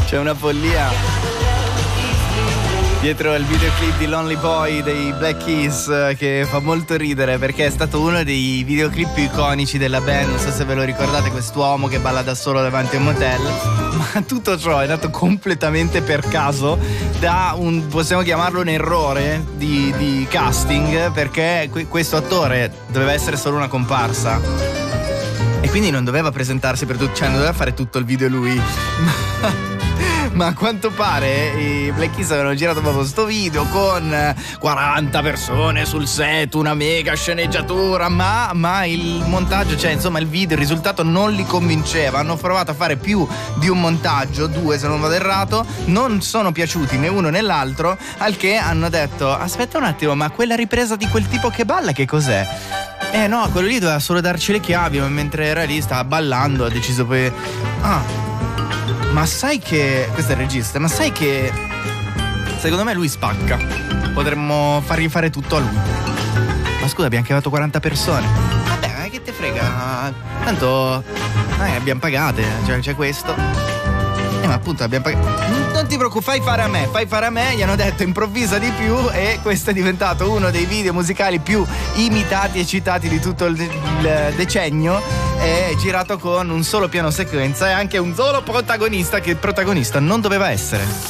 C'è una follia dietro il videoclip di Lonely Boy dei Black Keys, che fa molto ridere perché è stato uno dei videoclip più iconici della band. Non so se ve lo ricordate, quest'uomo che balla da solo davanti a un motel. Ma tutto ciò è nato completamente per caso da un, possiamo chiamarlo un errore di casting, perché questo attore doveva essere solo una comparsa e quindi non doveva presentarsi per tutto, cioè non doveva fare tutto il video lui. Ma a quanto pare i Black Keys avevano girato proprio sto video con 40 persone sul set, una mega sceneggiatura, ma il montaggio, cioè insomma il video, il risultato non li convinceva. Hanno provato a fare più di un montaggio, 2 se non vado errato, non sono piaciuti né uno né l'altro, al che hanno detto: aspetta un attimo, ma quella ripresa di quel tipo che balla che cos'è? No, quello lì doveva solo darci le chiavi, ma mentre era lì stava ballando, ha deciso poi... Ma sai che... questo è il regista, ma sai che... secondo me lui spacca. Potremmo far rifare tutto a lui. Ma scusa, abbiamo chiamato 40 persone. Vabbè, ma che te frega? Tanto... abbiamo pagate, cioè c'è questo. Ma appunto abbiamo pagato. Non ti preoccupare, fai fare a me. Gli hanno detto improvvisa di più e questo è diventato uno dei video musicali più imitati e citati di tutto il decennio. È girato con un solo piano sequenza e anche un solo protagonista che il protagonista non doveva essere.